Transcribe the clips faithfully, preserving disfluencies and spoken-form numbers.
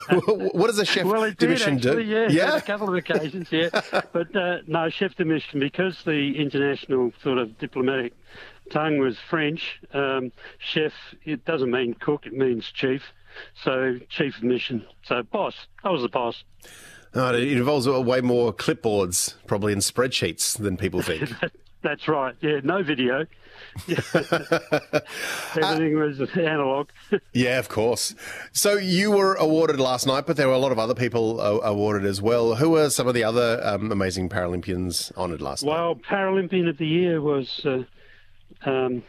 What does a chef well, it de did mission actually, do? Yeah, Yeah? on a couple of occasions, yeah. But uh, no, chef de mission, because the international sort of diplomatic tongue was French. Um, chef, it doesn't mean cook; it means chief. So chief of mission. So boss. I was the boss. Oh, it involves way more clipboards, probably, and spreadsheets than people think. That's right. Yeah, no video. Everything uh, was analogue. Yeah, of course. So you were awarded last night, but there were a lot of other people uh, awarded as well. Who were some of the other um, amazing Paralympians honoured last well, night? Well, Paralympian of the Year was uh, um,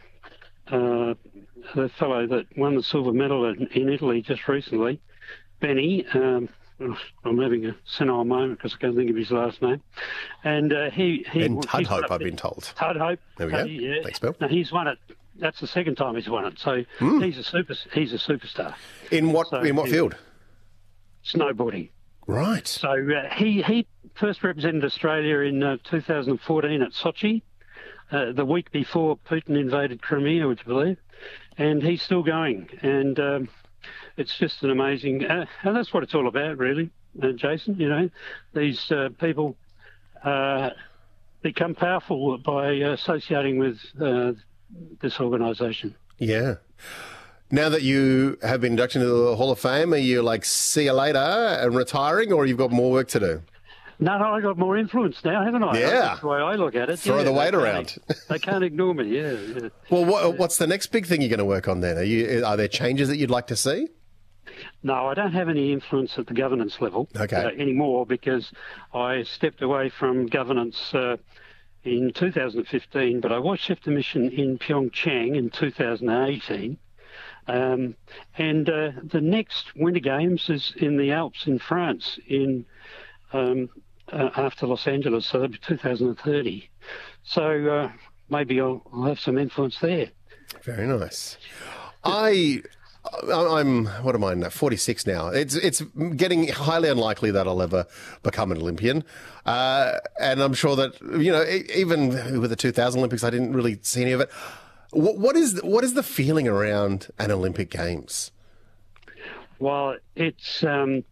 uh, the fellow that won the silver medal in, in Italy just recently, Benny. Um, I'm having a senile moment because I can't think of his last name. And uh, he... he Ben Tudhope, I've been told. Tudhope. There we go. Yeah. Thanks, Bill. No, he's won it. That's the second time he's won it. So mm. he's a super. He's a superstar. In what so in what field? Snowboarding. Right. So uh, he, he first represented Australia in uh, two thousand fourteen at Sochi, uh, the week before Putin invaded Crimea, would you believe? And he's still going. And... Um, It's just an amazing, uh, and that's what it's all about, really, uh, Jason. You know, these uh, people uh, become powerful by associating with uh, this organisation. Yeah. Now that you have been inducted into the Hall of Fame, are you like, see you later and retiring, or you've got more work to do? No, no, I got more influence now, haven't I? Yeah. That's the way I look at it. Throw yeah, the weight around. They can't ignore me, yeah. yeah. Well, what, what's the next big thing you're going to work on then? Are, you, are there changes that you'd like to see? No, I don't have any influence at the governance level okay. uh, anymore because I stepped away from governance uh, in two thousand fifteen, but I was chef de mission in Pyeongchang in two thousand eighteen. Um, and uh, the next Winter Games is in the Alps in France in um, uh, after Los Angeles, so that'll be two thousand thirty. So uh, maybe I'll, I'll have some influence there. Very nice. I... I'm, what am I now, forty-six now. It's it's getting highly unlikely that I'll ever become an Olympian. Uh, and I'm sure that, you know, even with the two thousand Olympics, I didn't really see any of it. What, what is what is the feeling around an Olympic Games? Well, it's... Um,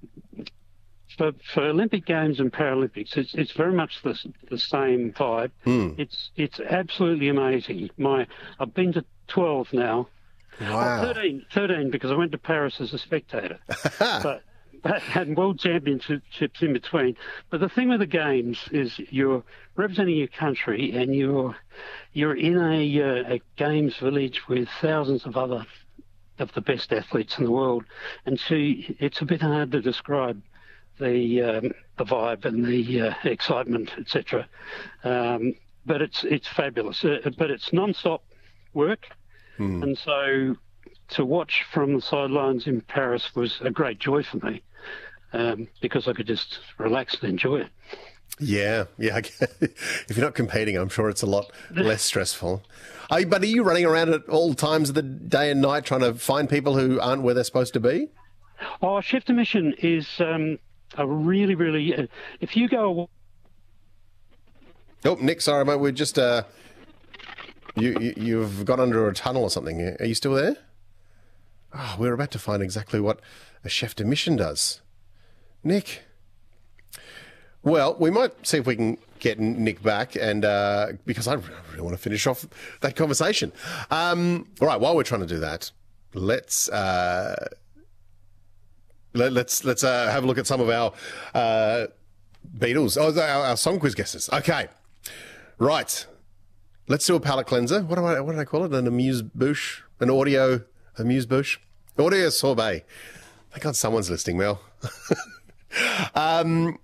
For, for Olympic Games and Paralympics, it's it's very much the the same vibe. Mm. It's it's absolutely amazing. My I've been to twelve now. Wow. Oh, thirteen, thirteen because I went to Paris as a spectator. but, but and World Championships in between. But the thing with the Games is you're representing your country and you're you're in a, uh, a Games village with thousands of other of the best athletes in the world, and so it's a bit hard to describe the um, the vibe and the uh, excitement, et cetera. Um, but it's it's fabulous. Uh, but it's non-stop work, mm. and so to watch from the sidelines in Paris was a great joy for me um, because I could just relax and enjoy it. Yeah, yeah. If you're not competing, I'm sure it's a lot less stressful. Are you, but are you running around at all times of the day and night trying to find people who aren't where they're supposed to be? Oh, chef de mission is. Um, A really, really, uh, if you go... Oh, Nick, sorry, mate, we're just, uh, you, you, you've got under a tunnel or something. Are you still there? Oh, we're about to find exactly what a chef de mission does. Nick? Well, we might see if we can get Nick back, and uh, because I really want to finish off that conversation. Um, all right, while we're trying to do that, let's... Uh, Let, let's let's uh, have a look at some of our uh, Beatles. Oh, our, our song quiz guesses. Okay, right. Let's do a palate cleanser. What do I what did I call it? An amuse bouche, an audio amuse bouche, audio sorbet. Thank God someone's listening, Mel. um.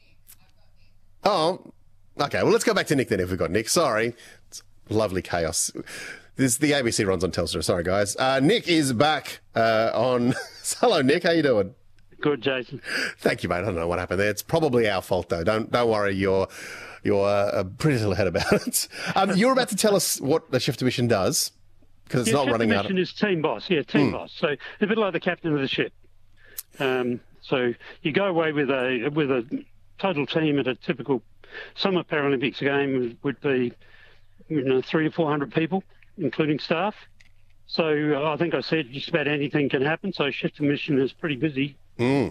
Oh, okay. Well, let's go back to Nick then. If we've got Nick, sorry, it's lovely chaos. This the A B C runs on Telstra. Sorry, guys. Uh, Nick is back uh, on. Hello, Nick. How you doing? Good, Jason. Thank you, mate. I don't know what happened there. It's probably our fault, though. Don't don't worry. You're you're uh, pretty little ahead about it. Um, you're about to tell us what the chef de mission does because it's yeah, not chef running de out. mission is team boss. Yeah, team mm. boss. So a bit like the captain of the ship. Um, so you go away with a with a total team at a typical summer Paralympics game would be you know three or four hundred people, including staff. So uh, I think I said just about anything can happen. So chef de mission is pretty busy Mm.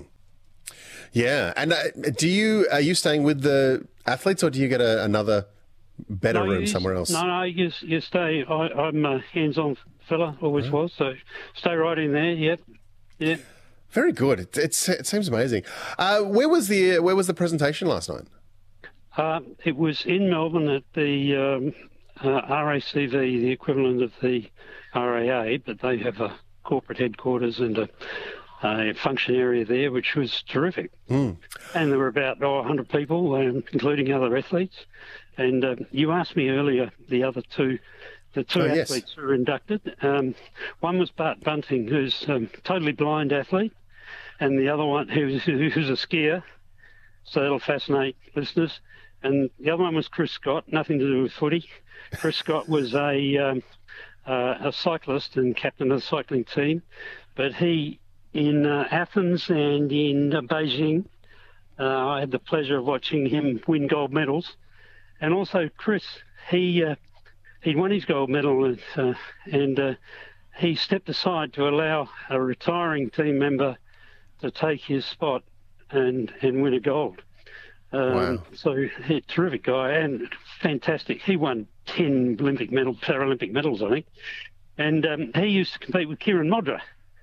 Yeah. And uh, do you, are you staying with the athletes or do you get a, another better no, room you, somewhere else? No, no, you, you stay. I, I'm a hands-on fella, always right. was, so stay right in there, yep. Yeah. Very good. It, it's, it seems amazing. Uh, where was the where was the presentation last night? Uh, it was in Melbourne at the um, uh, R A C V, the equivalent of the R A A, but they have a corporate headquarters and a, a function area there, which was terrific. Mm. And there were about oh, one hundred people, um, including other athletes. And uh, you asked me earlier the other two, the two oh, athletes yes. who were inducted. Um, one was Bart Bunting, who's a um, totally blind athlete, and the other one who's, who's a skier, so that'll fascinate listeners. And the other one was Chris Scott, nothing to do with footy. Chris Scott was a um, uh, a cyclist and captain of the cycling team, but he, in uh, Athens and in uh, Beijing, uh, I had the pleasure of watching him win gold medals. And also Chris, he uh, he won his gold medal and, uh, and uh, he stepped aside to allow a retiring team member to take his spot and, and win a gold. Um, wow. So, yeah, terrific guy and fantastic. He won ten Olympic medals, Paralympic medals, I think. And um, he used to compete with Kieran Modra,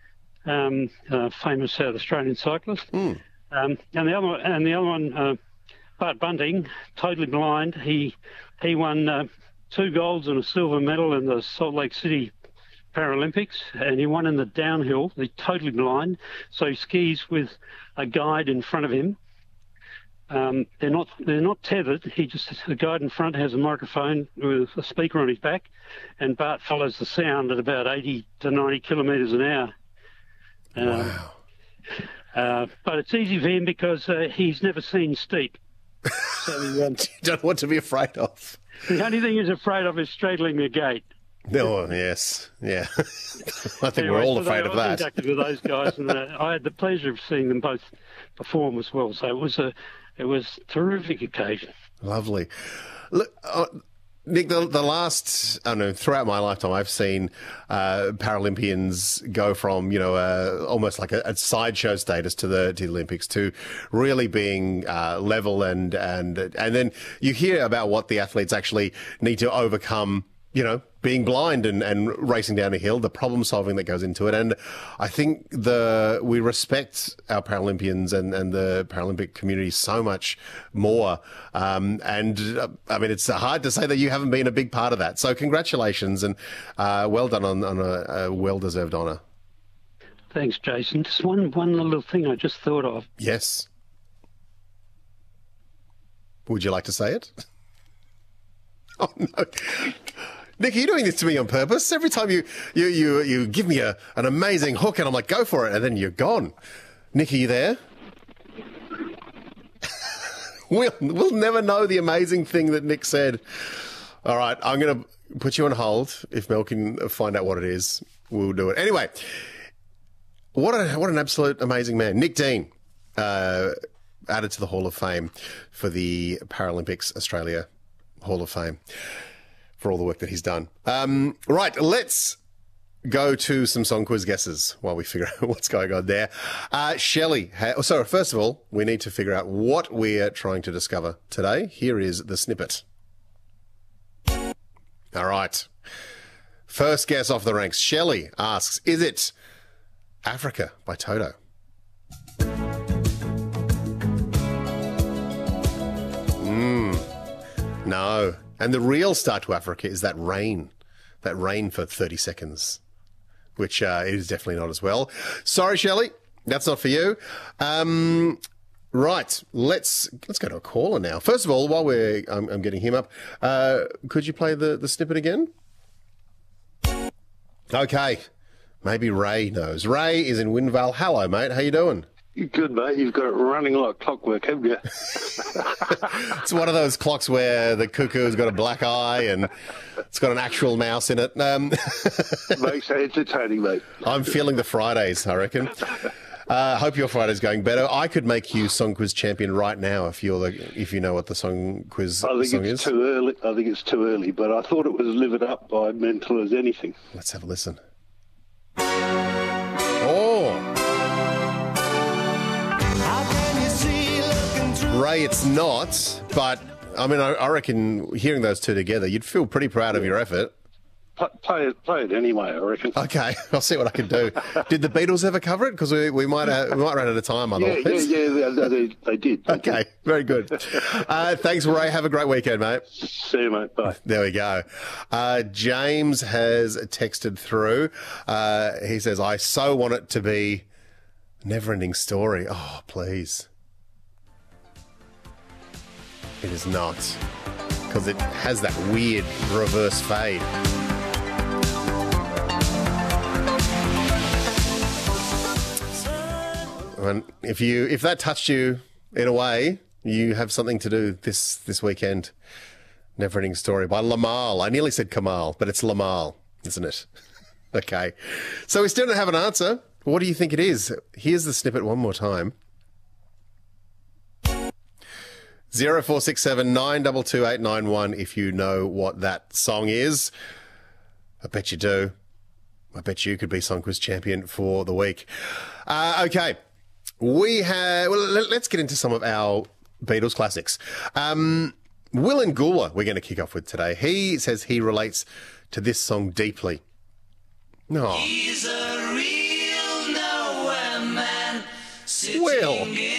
um, a famous South Australian cyclist. Mm. Um, and the other one, and the other one, uh, Bart Bunting, totally blind. He he won uh, two golds and a silver medal in the Salt Lake City Paralympics, and he won in the downhill. He's totally blind, so he skis with a guide in front of him. Um, they're not they're not tethered. He just the guide in front has a microphone with a speaker on his back, and Bart follows the sound at about eighty to ninety kilometres an hour. Um, wow. Uh, but it's easy for him because uh, he's never seen steep. So um, you don't know what to be afraid of. The only thing he's afraid of is straddling the gate. No, yes, yeah. I think anyway, we're all so afraid they, of I was that. inducted with those guys, and uh, I had the pleasure of seeing them both perform as well. So it was a it was a terrific occasion. Lovely. Look, uh, Nick, the, the last, I don't know, throughout my lifetime, I've seen uh, Paralympians go from, you know, uh, almost like a, a sideshow status to the to the Olympics to really being uh, level and, and, and then you hear about what the athletes actually need to overcome, you know, being blind and, and racing down a hill, the problem solving that goes into it. And I think the we respect our Paralympians and, and the Paralympic community so much more. Um, and uh, I mean, it's hard to say that you haven't been a big part of that. So congratulations and uh, well done on, on a, a well-deserved honour. Thanks, Jason. Just one, one little thing I just thought of. Yes. Would you like to say it? Oh, no. Nick, are you doing this to me on purpose? Every time you you you, you give me a, an amazing hook and I'm like, go for it, and then you're gone. Nick, are you there? we'll, we'll never know the amazing thing that Nick said. All right, I'm going to put you on hold. If Mel can find out what it is, we'll do it. Anyway, what a, what an absolute amazing man. Nick Dean, uh, added to the Hall of Fame for the Paralympics Australia Hall of Fame, for all the work that he's done. Um, right, let's go to some song quiz guesses while we figure out what's going on there. Uh, Shelley, ha- oh, sorry, first of all, we need to figure out what we're trying to discover today. Here is the snippet. All right. First guess off the ranks. Shelley asks, is it Africa by Toto? Mm, no. And the real start to Africa is that rain, that rain for thirty seconds, which uh, is definitely not as well. Sorry, Shelley, that's not for you. Um, right, let's let's go to a caller now. First of all, while we're I'm, I'm getting him up, uh, could you play the, the snippet again? Okay, maybe Ray knows. Ray is in Windvale. Hello, mate. How you doing? Good, mate. You've got it running like clockwork, haven't you? It's one of those clocks where the cuckoo's got a black eye and it's got an actual mouse in it. Um, Makes it entertaining, mate. I'm feeling the Fridays, I reckon. I uh, hope your Friday's going better. I could make you Song Quiz champion right now if you're the, if you know what the Song Quiz I think song it's is. too early. I think it's too early, but I thought it was Live It Up by Mental as Anything. Let's have a listen. Oh! Ray, it's not, but I mean, I, I reckon hearing those two together, you'd feel pretty proud of your effort. Play, play it, play it anyway, I reckon. Okay, I'll see what I can do. Did the Beatles ever cover it? Because we, we might uh, we might run out of time Yeah, otherwise. yeah, yeah, they, they, they did. They Okay, did. very good. Uh, thanks, Ray. Have a great weekend, mate. See you, mate. Bye. There we go. Uh, James has texted through. Uh, he says, I so want it to be Never-Ending Story. Oh, please. It is not. Because it has that weird reverse fade. And if you if that touched you in a way, you have something to do this this weekend. Never-Ending Story by Lamal. I nearly said Kamal, but it's Lamal, isn't it? Okay. So we still don't have an answer. What do you think it is? Here's the snippet one more time. zero four six seven nine two two eight nine one if you know what that song is. I bet you do. I bet you could be Song Quiz champion for the week. Uh, okay. We have... Well, let, let's get into some of our Beatles classics. Um, Will and Gula we're going to kick off with today. He says he relates to this song deeply. No. He's a real nowhere man, sitting Will. in